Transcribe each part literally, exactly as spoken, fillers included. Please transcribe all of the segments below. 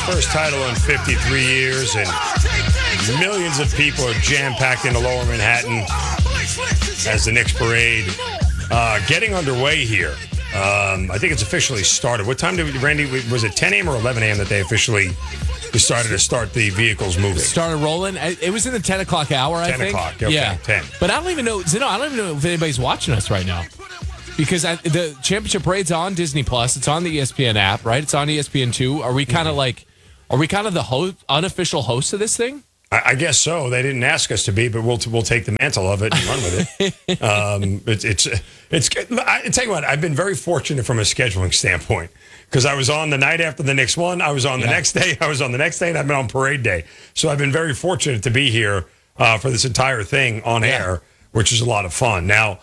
first title in fifty-three years, and millions of people are jam-packed into Lower Manhattan as the Knicks parade uh, getting underway here. Um, I think it's officially started. What time did Randy? Was it ten a.m. or eleven a.m. that they officially started to start the vehicles moving? Started rolling. It was in the ten o'clock hour. I ten think. O'clock. Okay, yeah, ten. But I don't even know. Zeno, I don't even know if anybody's watching us right now because I, the championship parade's on Disney Plus. It's on the E S P N app, right? It's on E S P N two. Are we kind of mm-hmm. like? Are we kind of the host, unofficial host of this thing? I guess so. They didn't ask us to be, but we'll we'll take the mantle of it and run with it. um, it's it's it's. I tell you what, I've been very fortunate from a scheduling standpoint because I was on the night after the Knicks won. I was on the yeah. next day. I was on the next day, and I've been on parade day. So I've been very fortunate to be here uh, for this entire thing on yeah. air, which is a lot of fun. Now,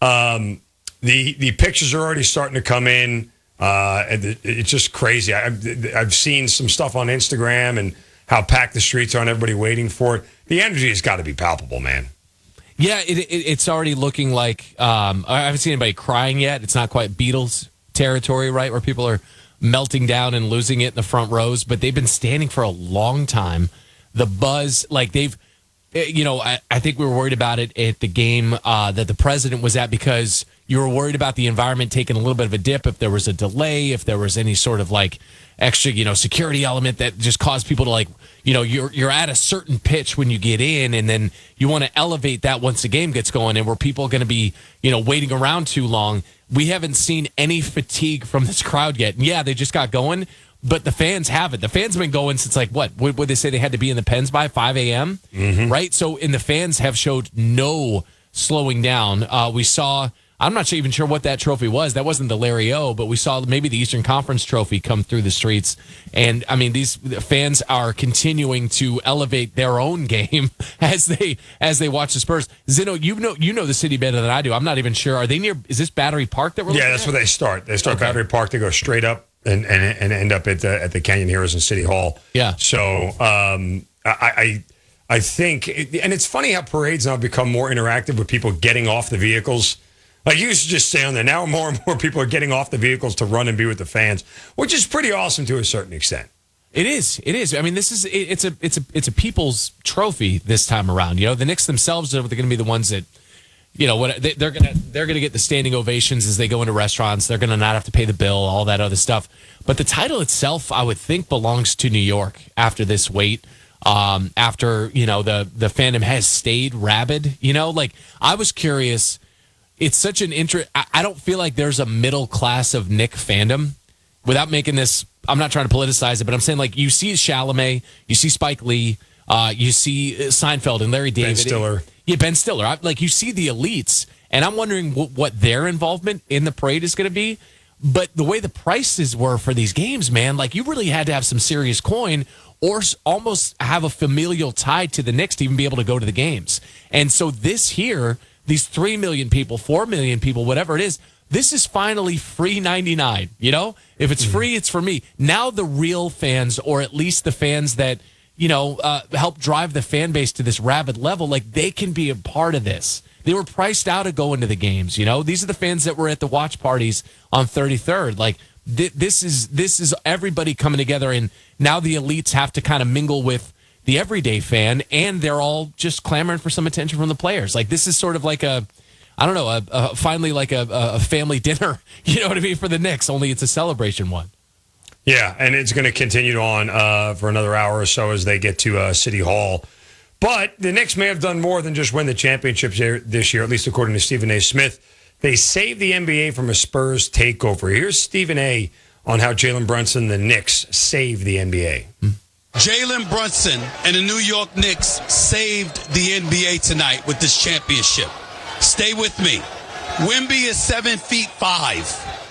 um, the the pictures are already starting to come in. Uh, and it's just crazy. I've I've seen some stuff on Instagram and how packed the streets are and everybody waiting for it. The energy has got to be palpable, man. Yeah, it, it, it's already looking like um, I haven't seen anybody crying yet. It's not quite Beatles territory, right, where people are melting down and losing it in the front rows. But they've been standing for a long time. The buzz, like they've, you know, I, I think we were worried about it at the game uh, that the president was at because you were worried about the environment taking a little bit of a dip if there was a delay, if there was any sort of like extra, you know, security element that just caused people to like, you know, you're you're at a certain pitch when you get in, and then you want to elevate that once the game gets going, and were people going to be, you know, waiting around too long? We haven't seen any fatigue from this crowd yet. And yeah, they just got going, but the fans haven't. The fans have been going since like what? Would they say they had to be in the pens by five a.m.? Mm-hmm. Right? So, and the fans have showed no slowing down. Uh, we saw. I'm not even sure what that trophy was. That wasn't the Larry O, but we saw maybe the Eastern Conference trophy come through the streets. And, I mean, these fans are continuing to elevate their own game as they as they watch the Spurs. Zeno, you know you know the city better than I do. I'm not even sure. Are they near, is this Battery Park that we're looking Yeah, that's at? where they start. They start okay. Battery Park. They go straight up and, and, and end up at the, at the Canyon Heroes in City Hall. Yeah. So um, I, I I think, and it's funny how parades now become more interactive with people getting off the vehicles. Like, you used to just stay on there. Now more and more people are getting off the vehicles to run and be with the fans, which is pretty awesome to a certain extent. It is. It is. I mean, this is it's a it's a it's a people's trophy this time around. You know, the Knicks themselves are going to be the ones that, you know, what they, they're gonna they're gonna get the standing ovations as they go into restaurants. They're gonna not have to pay the bill, all that other stuff. But the title itself, I would think, belongs to New York after this wait. Um, after you know the the fandom has stayed rabid. You know, like I was curious. It's such an interest. I don't feel like there's a middle class of Knick fandom. Without making this, I'm not trying to politicize it, but I'm saying like you see Chalamet, you see Spike Lee, uh, you see Seinfeld and Larry David, Ben Stiller. Yeah, Ben Stiller. I, like you see the elites, and I'm wondering what, what their involvement in the parade is going to be. But the way the prices were for these games, man, like you really had to have some serious coin or almost have a familial tie to the Knicks to even be able to go to the games. And so this here. These three million people, four million people, whatever it is, this is finally free ninety-nine. You know, if it's free, it's for me. Now the real fans, or at least the fans that, you know, uh, help drive the fan base to this rabid level, like they can be a part of this. They were priced out of going to the games. You know, these are the fans that were at the watch parties on thirty-third. Like th- this is this is everybody coming together, and now the elites have to kind of mingle with the everyday fan, and they're all just clamoring for some attention from the players. Like this is sort of like a, I don't know, a, a finally like a, a family dinner, you know what I mean, for the Knicks, only it's a celebration one. Yeah, and it's going to continue on uh, for another hour or so as they get to uh, City Hall. But the Knicks may have done more than just win the championships this year, at least according to Stephen A. Smith. They saved the N B A from a Spurs takeover. Here's Stephen A. on how Jalen Brunson, the Knicks, saved the N B A. Hmm. Jalen Brunson and the New York Knicks saved the N B A tonight with this championship. Stay with me. Wemby is seven feet five.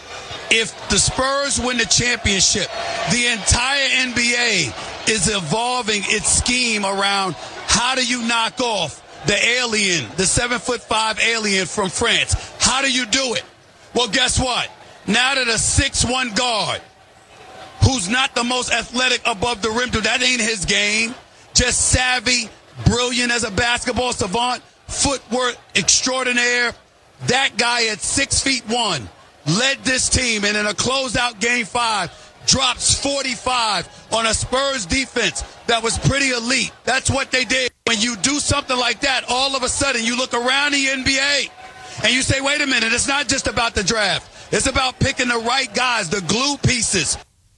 If the Spurs win the championship, the entire N B A is evolving its scheme around how do you knock off the alien, the seven foot five alien from France. How do you do it? Well, guess what? Now that a six one guard who's not the most athletic above the rim, dude, that ain't his game. Just savvy, brilliant as a basketball savant, footwork extraordinaire. That guy at six feet one led this team, and in a closeout game five, drops forty-five on a Spurs defense that was pretty elite. That's what they did. When you do something like that, all of a sudden you look around the N B A and you say, wait a minute, it's not just about the draft. It's about picking the right guys, the glue pieces.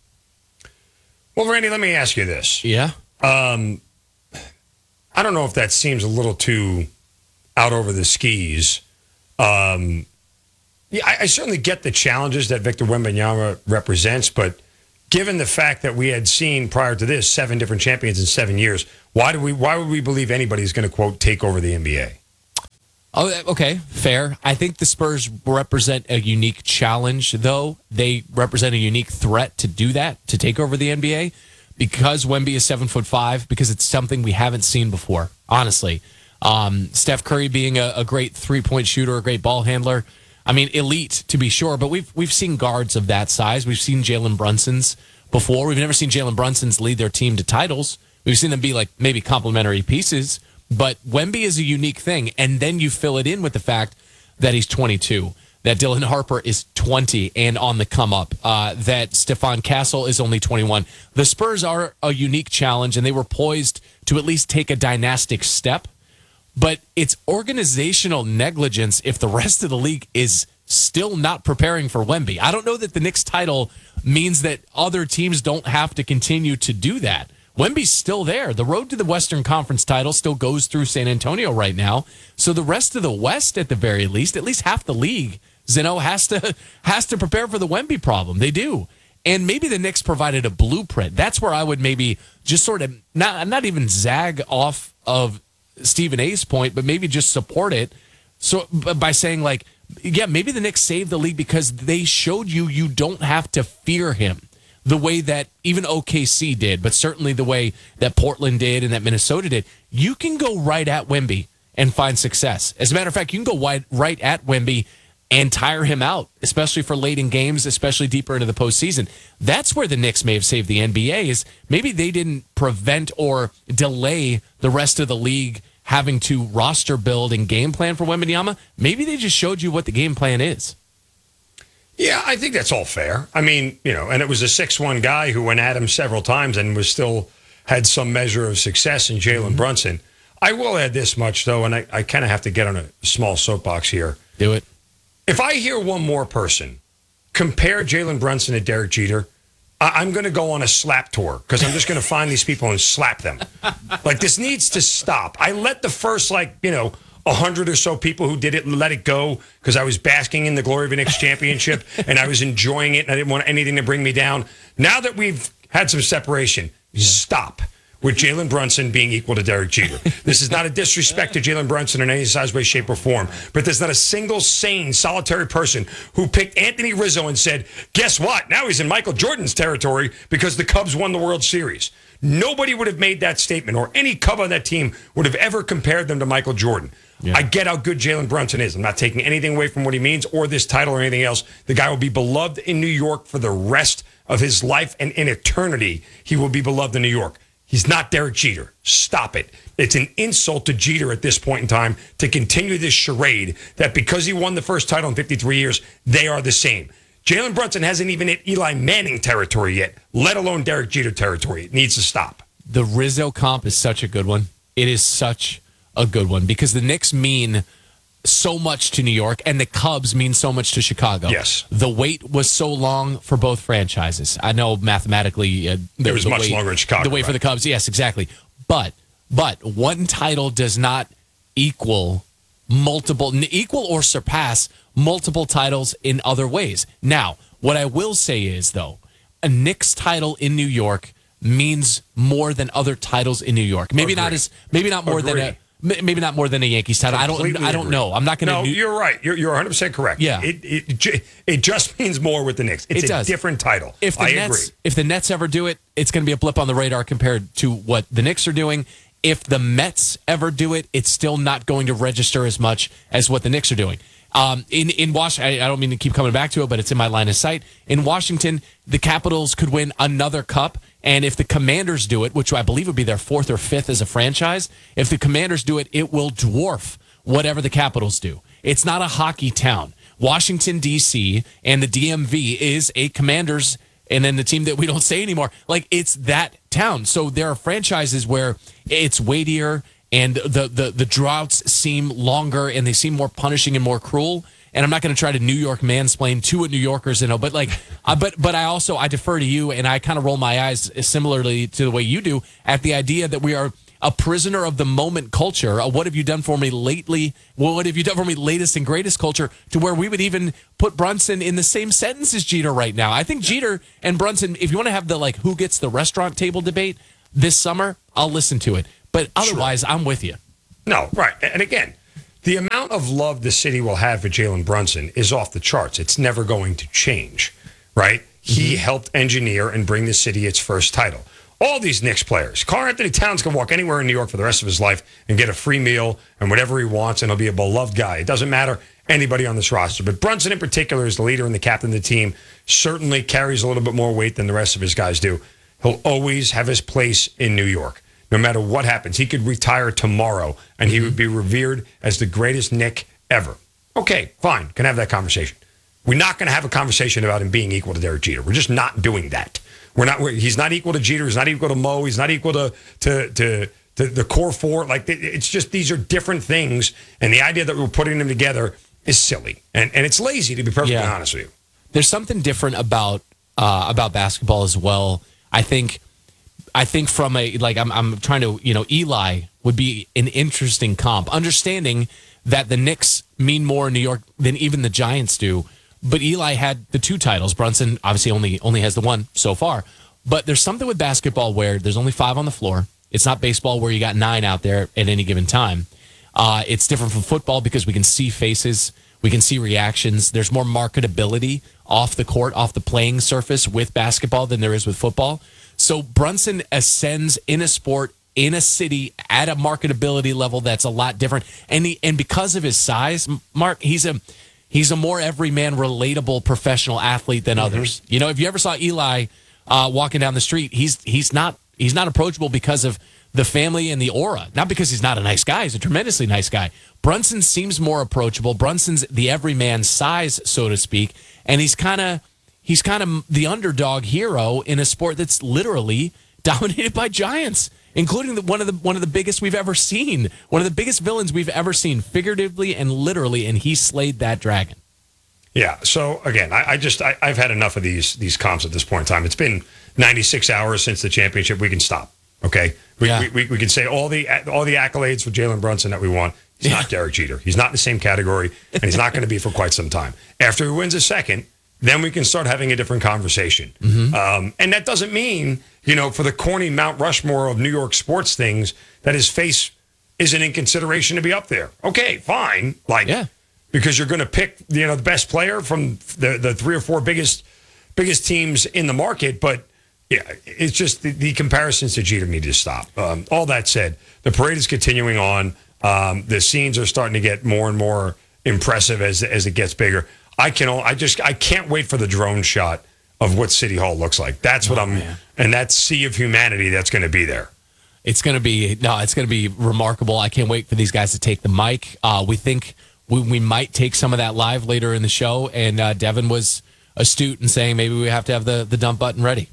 Well, Randy, let me ask you this. Yeah. Um, I don't know if that seems a little too out over the skis. Um, yeah, I, I certainly get the challenges that Victor Wembanyama represents, but given the fact that we had seen prior to this seven different champions in seven years, why do we? Why would we believe anybody's going to, quote, take over the N B A? Oh, okay, fair. I think the Spurs represent a unique challenge, though. They represent a unique threat to do that, to take over the N B A, because Wemby is seven foot five, because it's something we haven't seen before, honestly. Um, Steph Curry being a, a great three-point shooter, a great ball handler. I mean, elite, to be sure, but we've we've seen guards of that size. We've seen Jalen Brunson's before. We've never seen Jalen Brunson's lead their team to titles. We've seen them be like maybe complementary pieces. But Wemby is a unique thing, and then you fill it in with the fact that he's twenty-two, that Dylan Harper is twenty and on the come up, uh, that Stephon Castle is only twenty-one. The Spurs are a unique challenge, and they were poised to at least take a dynastic step. But it's organizational negligence if the rest of the league is still not preparing for Wemby. I don't know that the Knicks title means that other teams don't have to continue to do that. Wemby's still there. The road to the Western Conference title still goes through San Antonio right now. So the rest of the West, at the very least, at least half the league, Zeno, has to has to prepare for the Wemby problem. They do. And maybe the Knicks provided a blueprint. That's where I would maybe just sort of not not even zag off of Stephen A's point, but maybe just support it. So by saying like, yeah, maybe the Knicks saved the league because they showed you you don't have to fear him the way that even O K C did, but certainly the way that Portland did and that Minnesota did. You can go right at Wemby and find success. As a matter of fact, you can go wide, right at Wemby and tire him out, especially for late in games, especially deeper into the postseason. That's where the Knicks may have saved the N B A, is maybe they didn't prevent or delay the rest of the league having to roster build and game plan for Wembanyama. Maybe they just showed you what the game plan is. Yeah, I think that's all fair. I mean, you know, and it was a six one guy who went at him several times and was still had some measure of success in Jalen mm-hmm. Brunson. I will add this much, though, and I, I kind of have to get on a small soapbox here. Do it. If I hear one more person compare Jalen Brunson to Derek Jeter, I, I'm going to go on a slap tour because I'm just going to find these people and slap them. Like, this needs to stop. I let the first, like, you know, a hundred or so people who did it let it go because I was basking in the glory of a Knicks championship and I was enjoying it and I didn't want anything to bring me down. Now that we've had some separation, yeah. stop with Jalen Brunson being equal to Derek Jeter. This is not a disrespect to Jalen Brunson in any size, way, shape, or form, but there's not a single sane, solitary person who picked Anthony Rizzo and said, guess what? Now he's in Michael Jordan's territory because the Cubs won the World Series. Nobody would have made that statement, or any Cub on that team would have ever compared them to Michael Jordan. Yeah. I get how good Jalen Brunson is. I'm not taking anything away from what he means or this title or anything else. The guy will be beloved in New York for the rest of his life, and in eternity, he will be beloved in New York. He's not Derek Jeter. Stop it. It's an insult to Jeter at this point in time to continue this charade that because he won the first title in fifty-three years, they are the same. Jalen Brunson hasn't even hit Eli Manning territory yet, let alone Derek Jeter territory. It needs to stop. The Rizzo comp is such a good one. It is such a good one because the Knicks mean so much to New York and the Cubs mean so much to Chicago. Yes. The wait was so long for both franchises. I know mathematically uh, there was the much wait, longer in Chicago. The wait right? for the Cubs, yes, exactly. But but one title does not equal multiple equal or surpass multiple titles in other ways. Now, what I will say is though, a Knicks title in New York means more than other titles in New York. Maybe Agree. not as maybe not more Agree. than a maybe not more than a Yankees title. Completely I don't I don't agree. know. I'm not going to No, new- you're right. You're you're one hundred percent correct. Yeah. It it ju- it just means more with the Knicks. It's It a does. different title. If the I Nets, agree. If the Nets ever do it, it's going to be a blip on the radar compared to what the Knicks are doing. If the Mets ever do it, it's still not going to register as much as what the Knicks are doing. Um, in in Washington, I don't mean to keep coming back to it, but it's in my line of sight. In Washington, the Capitals could win another cup, and if the Commanders do it, which I believe would be their fourth or fifth as a franchise, if the Commanders do it, it will dwarf whatever the Capitals do. It's not a hockey town. Washington, D C, and the D M V is a Commanders and then the team that we don't say anymore. Like, it's that town. So there are franchises where it's weightier and the, the, the droughts seem longer and they seem more punishing and more cruel. And I'm not going to try to New York mansplain to what New Yorkers know, but like, uh, but but I also I defer to you, and I kind of roll my eyes similarly to the way you do at the idea that we are a prisoner of the moment culture. Uh, what have you done for me lately? Well, what have you done for me latest and greatest culture? To where we would even put Brunson in the same sentence as Jeter right now. I think Jeter and Brunson, if you want to have the like who gets the restaurant table debate this summer, I'll listen to it. But otherwise, sure. I'm with you. No, right, and again. The amount of love the city will have for Jalen Brunson is off the charts. It's never going to change, right? Mm-hmm. He helped engineer and bring the city its first title. All these Knicks players. Karl-Anthony Towns can walk anywhere in New York for the rest of his life and get a free meal and whatever he wants, and he'll be a beloved guy. It doesn't matter anybody on this roster. But Brunson in particular is the leader and the captain of the team, certainly carries a little bit more weight than the rest of his guys do. He'll always have his place in New York. No matter what happens, he could retire tomorrow and he would be revered as the greatest Knick ever. Okay, fine. Can have that conversation. We're not going to have a conversation about him being equal to Derek Jeter. We're just not doing that. We're not. We're, he's not equal to Jeter. He's not equal to Mo. He's not equal to to to, to the core four. Like it's just these are different things, and the idea that we're putting them together is silly and and it's lazy, to be perfectly yeah. honest with you. There's something different about uh, about basketball as well. I think. I think from a, like, I'm I'm trying to, you know, Eli would be an interesting comp, understanding that the Knicks mean more in New York than even the Giants do. But Eli had the two titles. Brunson obviously only only has the one so far. But there's something with basketball where there's only five on the floor. It's not baseball where you got nine out there at any given time. Uh, it's different from football because we can see faces. We can see reactions. There's more marketability off the court, off the playing surface with basketball than there is with football. So Brunson ascends in a sport, in a city, at a marketability level that's a lot different. And he, and because of his size, Mark, he's a he's a more everyman, relatable professional athlete than mm-hmm. others. You know, if you ever saw Eli uh, walking down the street, he's he's not he's not approachable because of the family and the aura. Not because he's not a nice guy. He's a tremendously nice guy. Brunson seems more approachable. Brunson's the everyman size, so to speak, and he's kind of. He's kind of the underdog hero in a sport that's literally dominated by giants, including the, one of the one of the biggest we've ever seen, one of the biggest villains we've ever seen, figuratively and literally, and he slayed that dragon. Yeah. So again, I, I just I, I've had enough of these these comps at this point in time. It's been ninety-six hours since the championship. We can stop. Okay. We yeah. we, we, we can say all the all the accolades for Jalen Brunson that we want. He's yeah. not Derek Jeter. He's not in the same category, and he's not going to be for quite some time. After he wins a second. Then we can start having a different conversation. Mm-hmm. Um, and that doesn't mean, you know, for the corny Mount Rushmore of New York sports things, that his face isn't in consideration to be up there. Okay, fine. Like, yeah. because you're going to pick, you know, the best player from the, the three or four biggest biggest teams in the market. But, yeah, it's just the, the comparisons to Jeter need to stop. Um, all that said, the parade is continuing on. Um, the scenes are starting to get more and more impressive as as it gets bigger. I can. I just. I can't wait for the drone shot of what City Hall looks like. That's what oh, I'm. Man. And that sea of humanity that's going to be there. It's going to be no. It's going to be remarkable. I can't wait for these guys to take the mic. Uh, we think we we might take some of that live later in the show. And uh, Devin was astute in saying maybe we have to have the the dump button ready.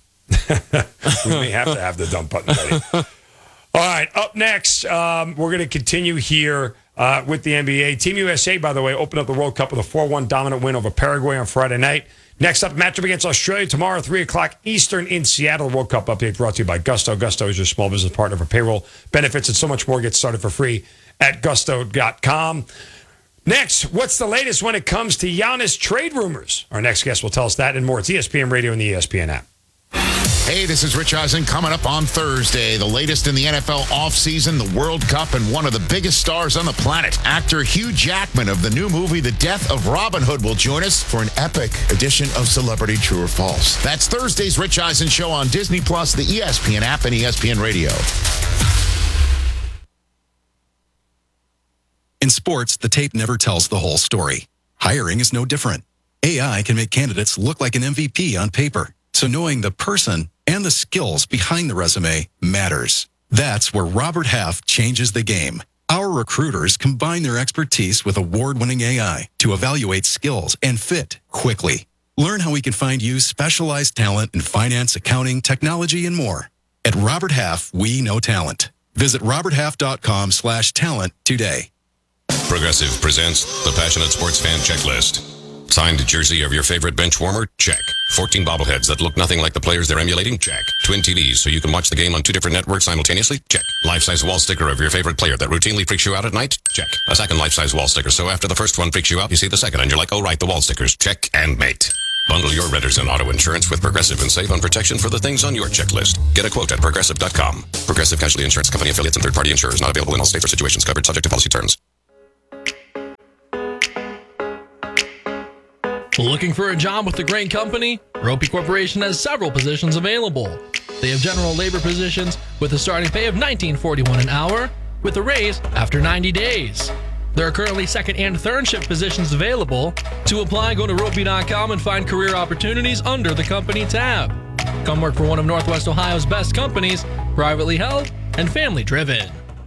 We may have to have the dump button ready. All right. Up next, um, we're going to continue here. Uh, with the N B A. Team U S A, by the way, opened up the World Cup with a four one dominant win over Paraguay on Friday night. Next up, matchup against Australia tomorrow, three o'clock Eastern in Seattle. The World Cup update brought to you by Gusto. Gusto is your small business partner for payroll, benefits, and so much more. Get started for free at gusto dot com. Next, what's the latest when it comes to Giannis trade rumors? Our next guest will tell us that and more. It's E S P N Radio and the E S P N app. Hey, this is Rich Eisen coming up on Thursday. The latest in the N F L offseason, the World Cup, and one of the biggest stars on the planet. Actor Hugh Jackman of the new movie The Death of Robin Hood will join us for an epic edition of Celebrity True or False. That's Thursday's Rich Eisen Show on Disney Plus, the E S P N app, and E S P N Radio. In sports, the tape never tells the whole story. Hiring is no different. A I can make candidates look like an M V P on paper. So knowing the person and the skills behind the resume matters. That's where Robert Half changes the game. Our recruiters combine their expertise with award-winning A I to evaluate skills and fit quickly. Learn how we can find you specialized talent in finance, accounting, technology, and more. At Robert Half, we know talent. Visit roberthalf.com slash talent today. Progressive presents the Passionate Sports Fan Checklist. Signed jersey of your favorite bench warmer? Check. fourteen bobbleheads that look nothing like the players they're emulating? Check. Twin T Vs so you can watch the game on two different networks simultaneously? Check. Life-size wall sticker of your favorite player that routinely freaks you out at night? Check. A second life-size wall sticker so after the first one freaks you out, you see the second and you're like, oh right, the wall stickers. Check and mate. Bundle your renters and auto insurance with Progressive and save on protection for the things on your checklist. Get a quote at progressive dot com. Progressive Casualty Insurance Company affiliates and third-party insurers not available in all states or situations covered subject to policy terms. Looking for a job with a great company? Ropey Corporation has several positions available. They have general labor positions with a starting pay of nineteen forty-one dollars an hour with a raise after ninety days. There are currently second and third shift positions available. To apply, go to ropey dot com and find career opportunities under the company tab. Come work for one of Northwest Ohio's best companies, privately held and family driven.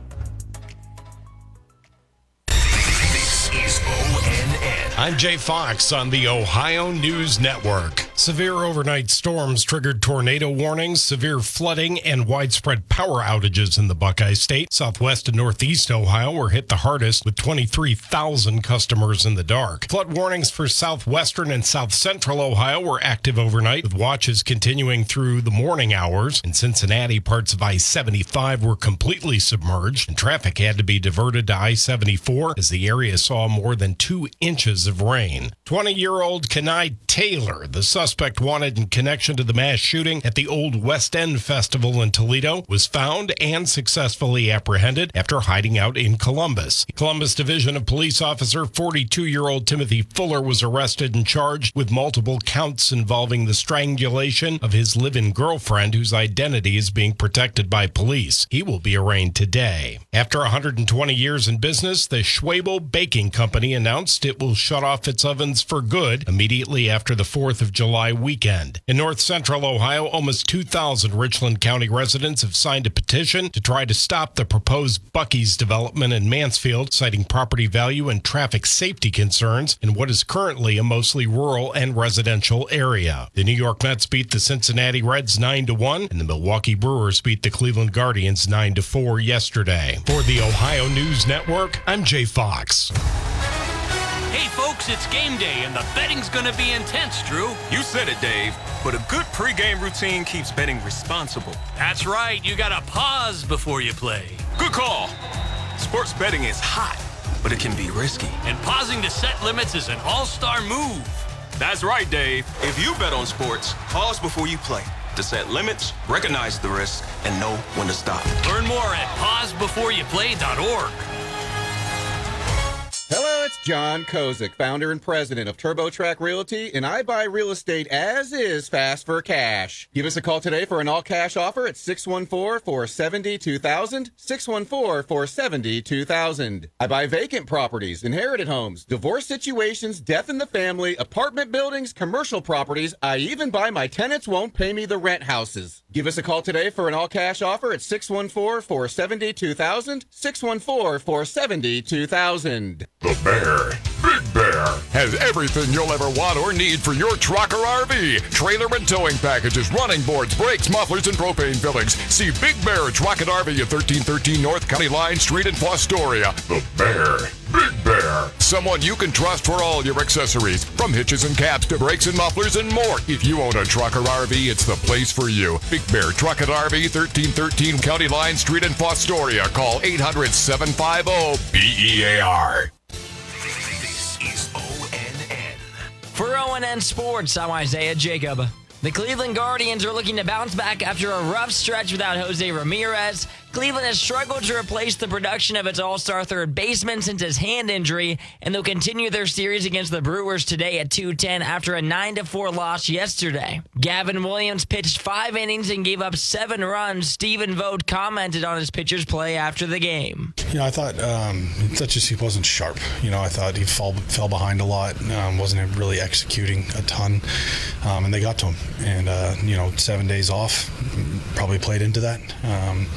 I'm Jay Fox on the Ohio News Network. Severe overnight storms triggered tornado warnings, severe flooding, and widespread power outages in the Buckeye State. Southwest and northeast Ohio were hit the hardest with twenty-three thousand customers in the dark. Flood warnings for southwestern and south central Ohio were active overnight, with watches continuing through the morning hours. In Cincinnati, parts of I seventy-five were completely submerged, and traffic had to be diverted to I seventy-four as the area saw more than two inches of rain. twenty-year-old Kenai Taylor, the suspect wanted in connection to the mass shooting at the Old West End Festival in Toledo, was found and successfully apprehended after hiding out in Columbus. Columbus Division of Police Officer forty-two-year-old Timothy Fuller was arrested and charged with multiple counts involving the strangulation of his live-in girlfriend, whose identity is being protected by police. He will be arraigned today. After one hundred twenty years in business, the Schwabel Baking Company announced it will shut off its ovens for good immediately after the fourth of July weekend. In north central Ohio, almost two thousand Richland County residents have signed a petition to try to stop the proposed Buc-ee's development in Mansfield, citing property value and traffic safety concerns in what is currently a mostly rural and residential area. The New York Mets beat the Cincinnati Reds nine to one, and the Milwaukee Brewers beat the Cleveland Guardians nine to four yesterday. For the Ohio News Network, I'm Jay Fox. Hey folks, it's game day and the betting's gonna be intense, Drew. You said it, Dave, but a good pregame routine keeps betting responsible. That's right, you gotta pause before you play. Good call. Sports betting is hot, but it can be risky. And pausing to set limits is an all-star move. That's right, Dave. If you bet on sports, pause before you play to set limits, recognize the risk, and know when to stop. Learn more at pause before you play dot org. Hello, it's John Kozik, founder and president of TurboTrack Realty, and I buy real estate as is fast for cash. Give us a call today for an all-cash offer at six one four, four seven zero, two thousand, six one four, four seven zero, two thousand. I buy vacant properties, inherited homes, divorce situations, death in the family, apartment buildings, commercial properties. I even buy my tenants won't pay me the rent houses. Give us a call today for an all-cash offer at six one four, four seven zero, two thousand, six one four, four seven zero, two thousand. The Bear, Big Bear, has everything you'll ever want or need for your truck or R V. Trailer and towing packages, running boards, brakes, mufflers, and propane fillings. See Big Bear Truck and R V at thirteen thirteen North County Line Street in Fostoria. The Bear, Big Bear. Someone you can trust for all your accessories, from hitches and caps to brakes and mufflers and more. If you own a truck or R V, it's the place for you. Big Bear Truck and R V, thirteen thirteen County Line Street in Fostoria. Call eight hundred, seven five zero, B E A R. For O N N Sports, I'm Isaiah Jacob. The Cleveland Guardians are looking to bounce back after a rough stretch without Jose Ramirez. Cleveland has struggled to replace the production of its all-star third baseman since his hand injury, and they'll continue their series against the Brewers today at two ten after a nine to four loss yesterday. Gavin Williams pitched five innings and gave up seven runs. Stephen Vogt commented on his pitcher's play after the game. You know, I thought um, that just he wasn't sharp. You know, I thought he fall, fell behind a lot, um, wasn't really executing a ton, um, and they got to him. And, uh, you know, seven days off probably played into that. Um,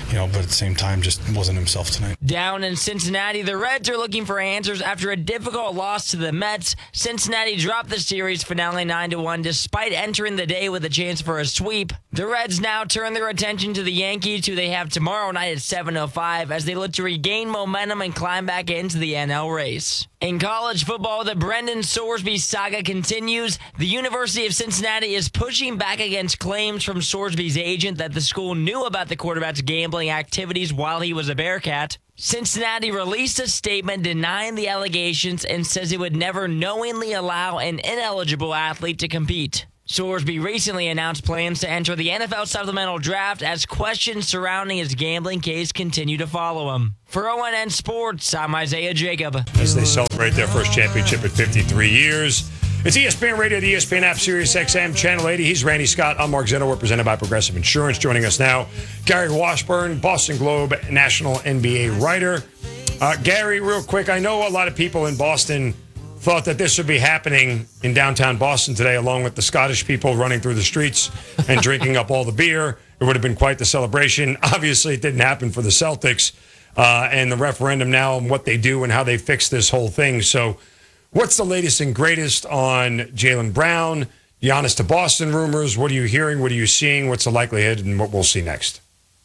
you know, but at the same time, just wasn't himself tonight. Down in Cincinnati, the Reds are looking for answers after a difficult loss to the Mets. Cincinnati dropped the series finale nine to one despite entering the day with a chance for a sweep. The Reds now turn their attention to the Yankees, who they have tomorrow night at seven oh five, as they look to regain momentum and climb back into the N L race. In college football, the Brendan Sorsby saga continues. The University of Cincinnati is pushing back against claims from Sorsby's agent that the school knew about the quarterback's gambling activities while he was a Bearcat. Cincinnati released a statement denying the allegations and says it would never knowingly allow an ineligible athlete to compete. Sorsby recently announced plans to enter the N F L supplemental draft as questions surrounding his gambling case continue to follow him. For O N N Sports, I'm Isaiah Jacob. As they celebrate their first championship at fifty-three years. It's E S P N Radio, the E S P N app, Sirius X M, Channel eighty. He's Randy Scott. I'm Mark Zetto. We're presented by Progressive Insurance. Joining us now, Gary Washburn, Boston Globe national N B A writer. Uh, Gary, real quick, I know a lot of people in Boston thought that this would be happening in downtown Boston today, along with the Scottish people running through the streets and drinking up all the beer. It would have been quite the celebration. Obviously, it didn't happen for the Celtics uh, and the referendum now and what they do and how they fix this whole thing. So what's the latest and greatest on Jaylen Brown, Giannis to Boston rumors? What are you hearing? What are you seeing? What's the likelihood and what we'll see next?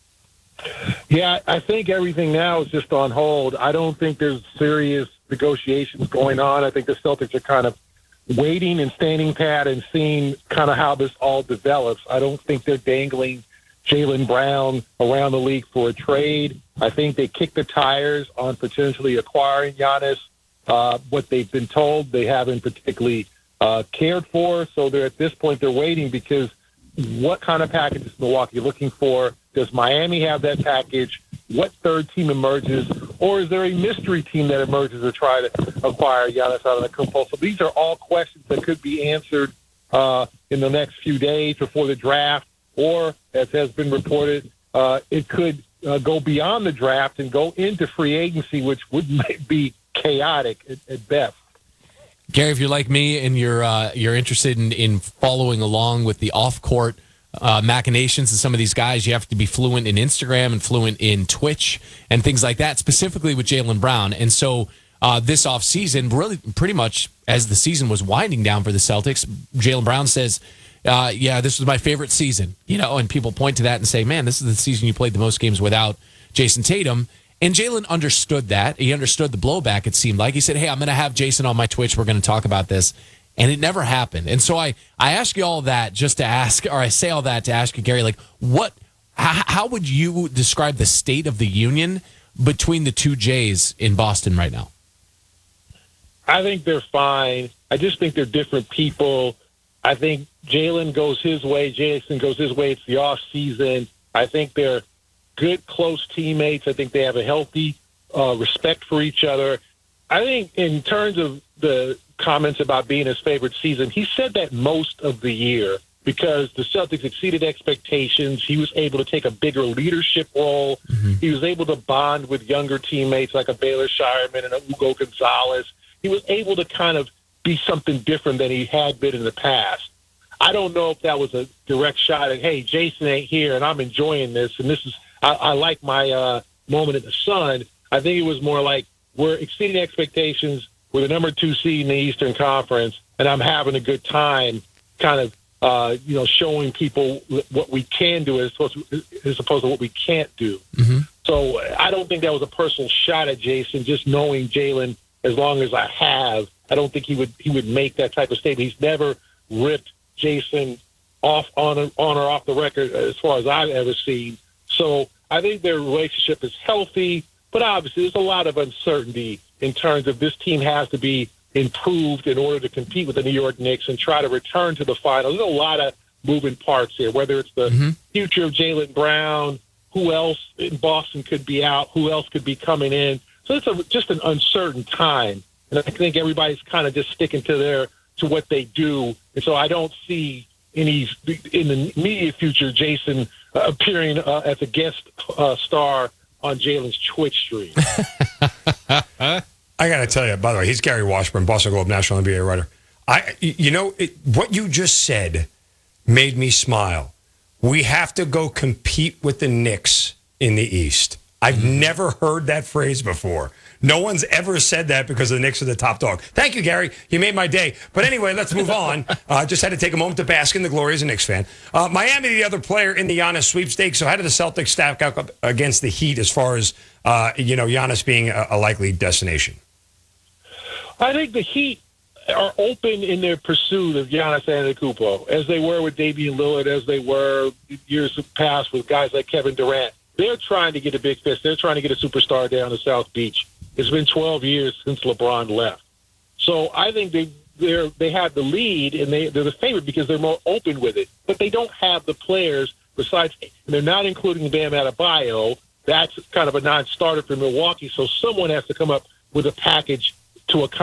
Yeah, I think everything now is just on hold. I don't think there's serious negotiations going on. I think the Celtics are kind of waiting and standing pat and seeing kind of how this all develops. I don't think they're dangling Jaylen Brown around the league for a trade. I think they kicked the tires on potentially acquiring Giannis. Uh, what they've been told, they haven't particularly uh, cared for. So they're at this point, they're waiting because what kind of package is Milwaukee looking for? Does Miami have that package? What third team emerges? Or is there a mystery team that emerges to try to acquire Giannis Antetokounmpo? So these are all questions that could be answered uh, in the next few days before the draft, or, as has been reported, uh, it could uh, go beyond the draft and go into free agency, which would be chaotic at, at best. Gary, if you're like me and you're uh, you're interested in, in following along with the off-court uh, machinations of some of these guys, you have to be fluent in Instagram and fluent in Twitch and things like that, specifically with Jaylen Brown. And so uh, this offseason, really pretty much as the season was winding down for the Celtics, Jaylen Brown says, uh, yeah, this was my favorite season. You know, and people point to that and say, man, this is the season you played the most games without Jason Tatum. And Jaylen understood that. He understood the blowback, it seemed like. He said, hey, I'm going to have Jason on my Twitch. We're going to talk about this. And it never happened. And so I, I ask you all that just to ask, or I say all that to ask you, Gary, like, what, how, how would you describe the state of the union between the two Jays in Boston right now? I think they're fine. I just think they're different people. I think Jaylen goes his way. Jason goes his way. It's the off season. I think they're good, close teammates. I think they have a healthy uh, respect for each other. I think in terms of the comments about being his favorite season, he said that most of the year because the Celtics exceeded expectations. He was able to take a bigger leadership role. Mm-hmm. He was able to bond with younger teammates like a Baylor Shireman and a Hugo Gonzalez. He was able to kind of be something different than he had been in the past. I don't know if that was a direct shot at, hey, Jason ain't here and I'm enjoying this, and this is I, I like my uh, moment in the sun. I think it was more like we're exceeding expectations. We're the number two seed in the Eastern Conference, and I'm having a good time kind of, uh, you know, showing people what we can do as opposed to, as opposed to what we can't do. Mm-hmm. So I don't think that was a personal shot at Jason, just knowing Jaylen as long as I have. I don't think he would he would make that type of statement. He's never ripped Jason off on, on or off the record as far as I've ever seen. So I think their relationship is healthy, but obviously there's a lot of uncertainty in terms of this team has to be improved in order to compete with the New York Knicks and try to return to the finals. There's a lot of moving parts here, whether it's the mm-hmm. future of Jaylen Brown, who else in Boston could be out, who else could be coming in. So it's a, just an uncertain time. And I think everybody's kind of just sticking to their to what they do. And so I don't see any in the immediate future Jason uh, appearing uh, as a guest uh, star on Jaylen's Twitch stream. I got to tell you, by the way, he's Gary Washburn, Boston Globe national N B A writer. I, you know, it, what you just said made me smile. We have to go compete with the Knicks in the East. I've never heard that phrase before. No one's ever said that because the Knicks are the top dog. Thank you, Gary. You made my day. But anyway, let's move on. Uh, just had to take a moment to bask in the glory as a Knicks fan. Uh, Miami, the other player in the Giannis sweepstakes. So how did the Celtics stack up against the Heat as far as, uh, you know, Giannis being a, a likely destination? I think the Heat are open in their pursuit of Giannis Antetokounmpo, as they were with Damian Lillard, as they were years past with guys like Kevin Durant. They're trying to get a big fish. They're trying to get a superstar down to South Beach. It's been twelve years since LeBron left. So I think they they're, they have the lead, and they, they're the favorite because they're more open with it. But they don't have the players besides, and they're not including Bam Adebayo. That's kind of a non-starter for Milwaukee. So someone has to come up with a package to accomplish